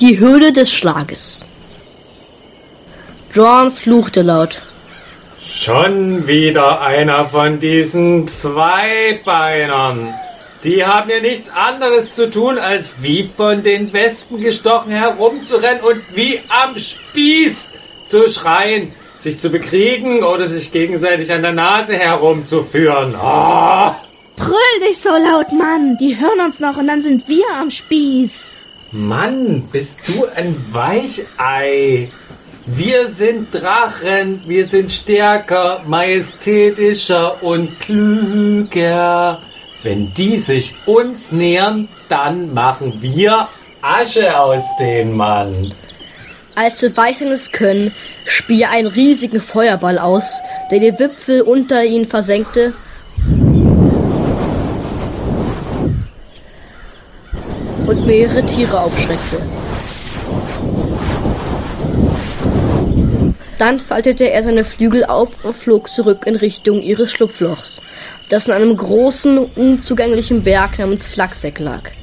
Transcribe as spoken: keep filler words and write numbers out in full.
Die Höhle des Schlages. Jorn fluchte laut. Schon wieder einer von diesen Zweibeinern. Die haben ja nichts anderes zu tun, als wie von den Wespen gestochen herumzurennen und wie am Spieß zu schreien, sich zu bekriegen oder sich gegenseitig an der Nase herumzuführen. Oh! Brüll nicht so laut, Mann. Die hören uns noch und dann sind wir am Spieß. Mann, bist du ein Weichei. Wir sind Drachen, wir sind stärker, majestätischer und klüger. Wenn die sich uns nähern, dann machen wir Asche aus denen, Mann. Als Beweis seines Können spie er einen riesigen Feuerball aus, der die Wipfel unter ihnen versenkte und mehrere Tiere aufschreckte. Dann faltete er seine Flügel auf und flog zurück in Richtung ihres Schlupflochs, das in einem großen, unzugänglichen Berg namens Flaxeck lag.